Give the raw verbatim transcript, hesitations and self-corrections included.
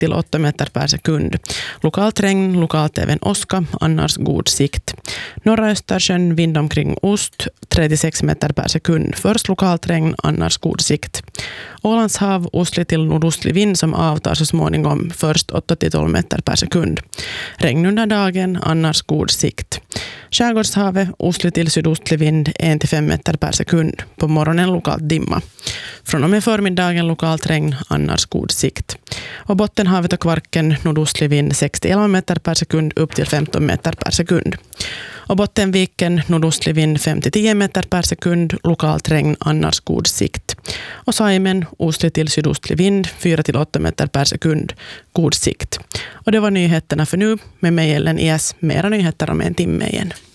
till åtta meter per sekund. Lokalt regn, lokalt även åska, annars god sikt. Norra Östersjön vind omkring ost, trettiosex meter per sekund. Först lokalt regn, annars god sikt. Ålands hav, ostlig till nordostlig vind som avtar så småningom, först åtta till tolv meter per sekund. Regn under dagen, annars god sikt. Skärgårdshavet, ostlig till sydostlig vind, en till fem meter per sekund. På morgonen lokalt dimma. Från och med förmiddagen lokalt regn, annars god sikt. Och Bottenhavet och Kvarken, nordostlig vind, sex till elva meter per sekund, upp till femton meter per sekund. Och Bottenviken, nordostlig vind, fem till tio meter per sekund, lokalt regn, annars god sikt. Och Saimen, ostlig till sydostlig vind, fyra till åtta meter per sekund, god sikt. Och det var nyheterna för nu, med mig Ellen Ies. Mera nyheter om en timme igen.